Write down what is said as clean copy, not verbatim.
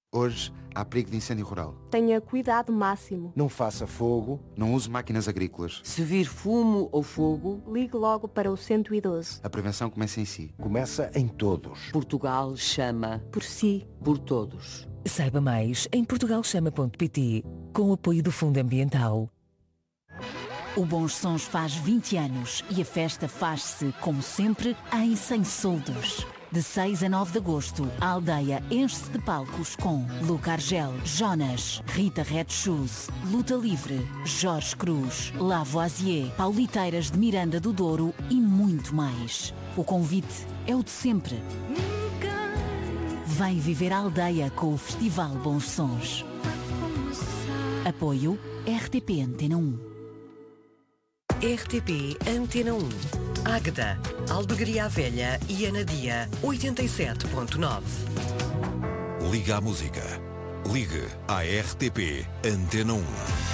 Hoje há perigo de incêndio rural. Tenha cuidado máximo. Não faça fogo. Não use máquinas agrícolas. Se vir fumo ou fogo, ligue logo para o 112. A prevenção começa em si. Começa em todos. Portugal chama por si. Por todos. Saiba mais em portugalchama.pt, com o apoio do Fundo Ambiental. O Bons Sons faz 20 anos e a festa faz-se, como sempre, em Sem Soldos. De 6 a 9 de agosto, a aldeia enche-se de palcos com Luca Argel, Jonas, Rita Red Shoes, Luta Livre, Jorge Cruz, Lavoisier, Pauliteiras de Miranda do Douro e muito mais. O convite é o de sempre. Vem viver a aldeia com o Festival Bons Sons. Apoio RTP Antena 1. RTP Antena 1. Águeda, Albergaria Velha e Anadia, 87.9. Liga à música. Ligue à RTP Antena 1.